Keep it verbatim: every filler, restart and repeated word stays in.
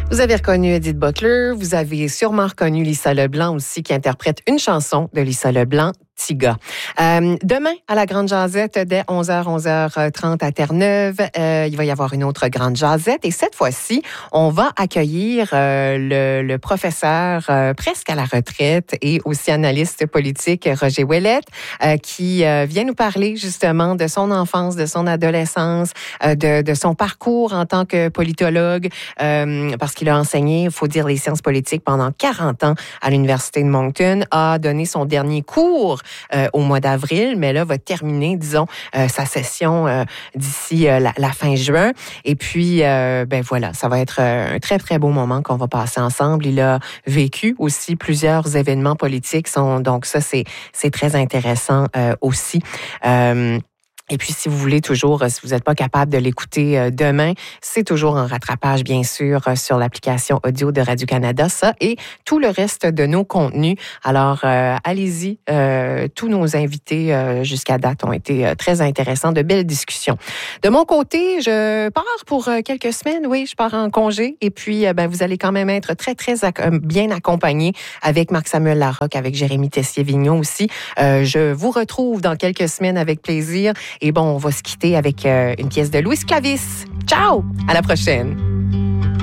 Vous avez reconnu Edith Butler, vous avez sûrement reconnu Lisa Leblanc aussi qui interprète une chanson de Lisa Leblanc, Tiga. Euh, demain, à la Grande Jazette, dès onze heures, onze heures trente à Terre-Neuve, euh, il va y avoir une autre Grande Jazette. Et cette fois-ci, on va accueillir euh, le, le professeur euh, presque à la retraite et aussi analyste politique, Roger Ouellette, euh, qui euh, vient nous parler justement de son enfance, de son adolescence, euh, de, de son parcours en tant que politologue, euh, parce qu'il a enseigné, il faut dire, les sciences politiques pendant quarante ans à l'Université de Moncton, a donné son dernier cours Euh, au mois d'avril, mais là, va terminer, disons, euh, sa session euh, d'ici euh, la, la fin juin. Et puis, euh, ben voilà, ça va être euh, un très, très beau moment qu'on va passer ensemble. Il a vécu aussi plusieurs événements politiques, sont, donc ça, c'est, c'est très intéressant euh, aussi. Euh, Et puis, si vous voulez toujours, si vous n'êtes pas capable de l'écouter demain, c'est toujours en rattrapage, bien sûr, sur l'application audio de Radio-Canada, ça, et tout le reste de nos contenus. Alors, euh, allez-y. Euh, tous nos invités euh, jusqu'à date ont été euh, très intéressants, de belles discussions. De mon côté, je pars pour euh, quelques semaines. Oui, je pars en congé. Et puis, euh, ben, vous allez quand même être très, très ac- bien accompagnés avec Marc-Samuel Larocque, avec Jérémy Tessier-Vignon aussi. Euh, je vous retrouve dans quelques semaines avec plaisir. Et bon, on va se quitter avec euh, une pièce de Louis Clavis. Ciao! À la prochaine!